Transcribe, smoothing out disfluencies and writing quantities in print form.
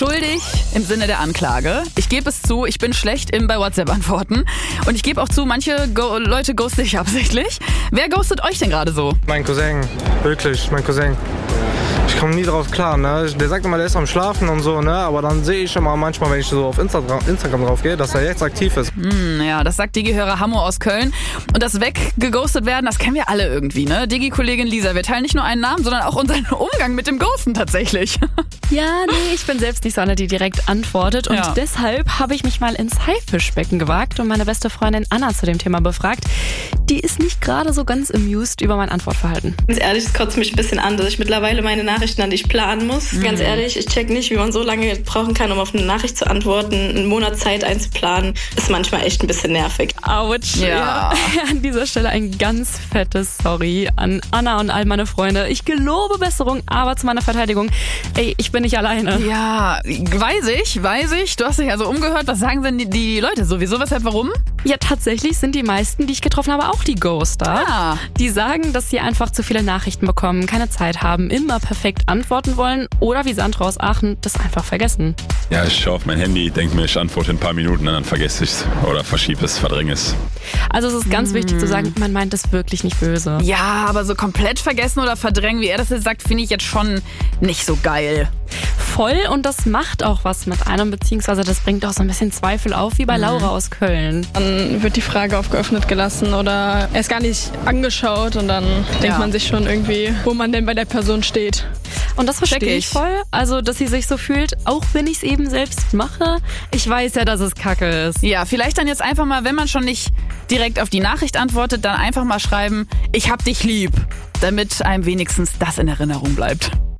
Schuldig im Sinne der Anklage. Ich gebe es zu, ich bin schlecht im bei WhatsApp antworten. Und ich gebe auch zu, manche Leute ghoste ich absichtlich. Wer ghostet euch denn gerade so? Mein Cousin, wirklich, mein Cousin. Ich komme nie drauf klar, ne? Der sagt immer, der ist am Schlafen und so, ne? Aber dann sehe ich immer manchmal, wenn ich so auf Instagram drauf gehe, dass er jetzt aktiv ist. Ja, das sagt Digi-Hörer Hammo aus Köln. Und das weggeghostet werden, das kennen wir alle irgendwie, ne? Digi-Kollegin Lisa, wir teilen nicht nur einen Namen, sondern auch unseren Umgang mit dem Ghosten tatsächlich. Ja, nee, ich bin selbst nicht so eine, die direkt antwortet. Und deshalb habe ich mich mal ins Haifischbecken gewagt und meine beste Freundin Anna zu dem Thema befragt. Die ist nicht gerade so ganz amused über mein Antwortverhalten. Ganz ehrlich, es kotzt mich ein bisschen an, dass ich mittlerweile meine Nachrichten an dich planen muss. Ganz ehrlich, ich check nicht, wie man so lange brauchen kann, um auf eine Nachricht zu antworten. Einen Monat Zeit einzuplanen, ist manchmal echt ein bisschen nervig. Autsch. Ja. An dieser Stelle ein ganz fettes Sorry an Anna und all meine Freunde. Ich gelobe Besserung, aber zu meiner Verteidigung, ey, ich bin nicht alleine. Ja, weiß ich. Du hast dich also umgehört. Was sagen denn die Leute sowieso? Weshalb, warum? Ja, tatsächlich sind die meisten, die ich getroffen habe, auch die Ghoster. Ah. Die sagen, dass sie einfach zu viele Nachrichten bekommen, keine Zeit haben, immer perfekt antworten wollen oder wie Sandra aus Aachen, das einfach vergessen. Ja, ich schaue auf mein Handy, denke mir, ich antworte in ein paar Minuten und dann vergesse ich es oder verschiebe es, verdränge es. Also es ist ganz wichtig zu sagen, man meint es wirklich nicht böse. Ja, aber so komplett vergessen oder verdrängen, wie er das jetzt sagt, finde ich jetzt schon nicht so geil. Voll, und das macht auch was mit einem, beziehungsweise das bringt auch so ein bisschen Zweifel auf, wie bei Laura aus Köln. Dann wird die Frage aufgeöffnet gelassen oder erst gar nicht angeschaut und dann denkt man sich schon irgendwie, wo man denn bei der Person steht. Und das verstehe ich voll, also dass sie sich so fühlt, auch wenn ich es eben selbst mache. Ich weiß ja, dass es Kacke ist. Ja, vielleicht dann jetzt einfach mal, wenn man schon nicht direkt auf die Nachricht antwortet, dann einfach mal schreiben, ich hab dich lieb, damit einem wenigstens das in Erinnerung bleibt.